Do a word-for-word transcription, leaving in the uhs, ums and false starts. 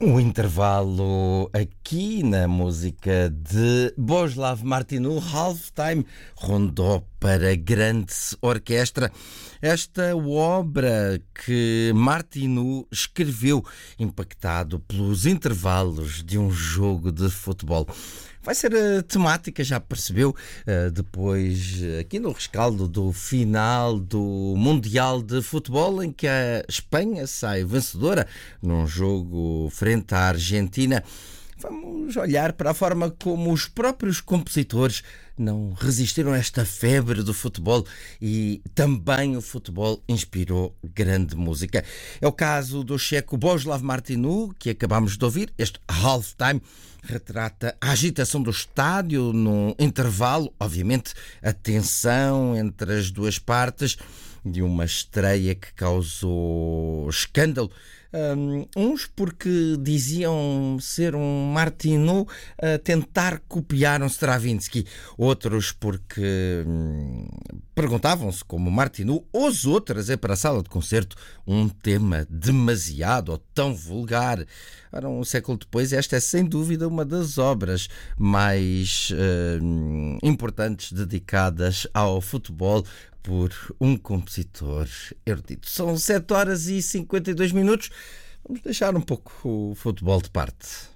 Um intervalo aqui na música de Božslav Martinů, Halftime, rondou para grande orquestra. Esta obra que Martinů escreveu, impactado pelos intervalos de um jogo de futebol. Vai ser a temática, já percebeu, depois aqui no rescaldo do final do Mundial de Futebol, em que a Espanha sai vencedora num jogo frente à Argentina. Vamos olhar para a forma como os próprios compositores não resistiram a esta febre do futebol e também o futebol inspirou grande música. É o caso do checo Božslav Martinů, que acabamos de ouvir. Este Halftime retrata a agitação do estádio num intervalo, obviamente a tensão entre as duas partes de uma estreia que causou escândalo. Um, uns porque diziam ser um Martinů a tentar copiar um Stravinsky, outros porque hum, perguntavam-se como Martinů os outros é para a sala de concerto um tema demasiado ou tão vulgar. Ora, um século depois, esta é sem dúvida uma das obras mais hum, importantes dedicadas ao futebol por um compositor erudito. São sete horas e cinquenta e dois minutos. Vamos deixar um pouco o futebol de parte.